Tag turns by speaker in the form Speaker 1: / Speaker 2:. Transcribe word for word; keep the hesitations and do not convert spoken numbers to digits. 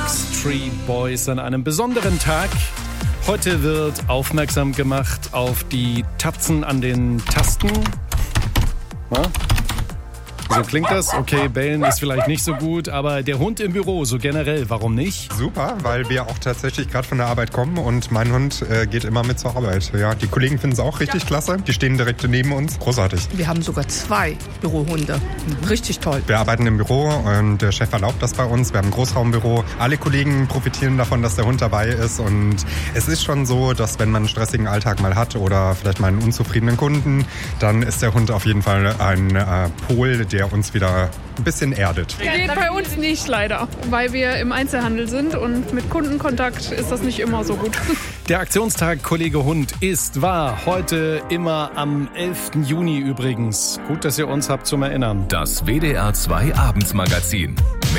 Speaker 1: Backstreet Boys an einem besonderen Tag. Heute wird aufmerksam gemacht auf die Tatzen an den Tasten. Ja? So klingt das. Okay, bellen ist vielleicht nicht so gut, aber der Hund im Büro, so generell, warum nicht?
Speaker 2: Super, weil wir auch tatsächlich gerade von der Arbeit kommen und mein Hund äh, geht immer mit zur Arbeit. Ja, die Kollegen finden es auch richtig ja. klasse. Die stehen direkt neben uns. Großartig.
Speaker 3: Wir haben sogar zwei Bürohunde. Richtig toll.
Speaker 2: Wir arbeiten im Büro und der Chef erlaubt das bei uns. Wir haben ein Großraumbüro. Alle Kollegen profitieren davon, dass der Hund dabei ist. Und es ist schon so, dass wenn man einen stressigen Alltag mal hat oder vielleicht mal einen unzufriedenen Kunden, dann ist der Hund auf jeden Fall ein äh, Pol, der uns wieder ein bisschen erdet.
Speaker 4: Geht bei uns nicht, leider, weil wir im Einzelhandel sind und mit Kundenkontakt ist das nicht immer so gut.
Speaker 1: Der Aktionstag Kollege Hund ist, war heute immer am elften Juni übrigens. Gut, dass ihr uns habt zum Erinnern.
Speaker 5: Das W D R zwei Abendsmagazin.